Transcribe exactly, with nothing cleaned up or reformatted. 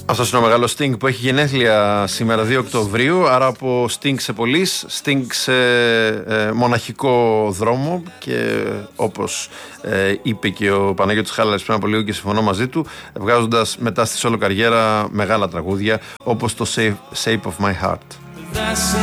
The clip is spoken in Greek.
Αυτός είναι ο μεγάλος Sting που έχει γενέθλια σήμερα δύο Οκτωβρίου, άρα από Sting σε πολλής, Sting σε ε, μοναχικό δρόμο και όπως ε, είπε και ο Παναγιώτης Χάλαρης πριν από λίγο και συμφωνώ μαζί του, βγάζοντας μετά στη solo καριέρα μεγάλα τραγούδια όπως το Shape, Shape of My Heart.